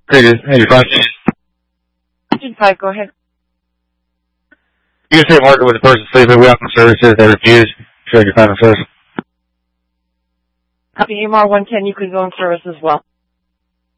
Previous 85. 85, go ahead. You say market with the person sleeping. We offer services that refuse. Show your final service. Copy AMR 110, you can go in service as well.